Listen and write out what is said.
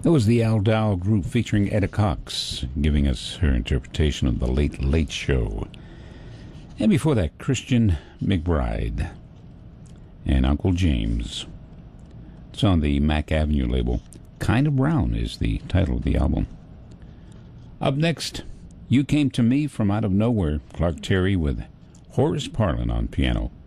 That was the Al Dow Group featuring Etta Cox, giving us her interpretation of The Late Late Show. And before that, Christian McBride and Uncle James. It's on the Mack Avenue label. Kinda Brown is the title of the album. Up next, You Came to Me from Out of Nowhere, Clark Terry with Horace Parlan on piano.